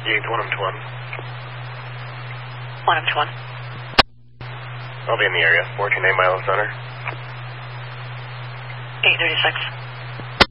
Yanked 1 to 1. 1 to 1. I'll be in the area. 14 8 Mile Center. 836.